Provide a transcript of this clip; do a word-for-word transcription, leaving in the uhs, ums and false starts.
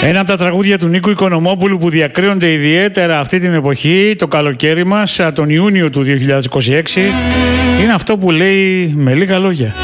Ένα από τα τραγούδια του Νίκου Οικονομόπουλου που διακρίνονται ιδιαίτερα αυτή την εποχή, το καλοκαίρι μας, τον Ιούνιο του δύο χιλιάδες είκοσι έξι, είναι αυτό που λέει με λίγα λόγια.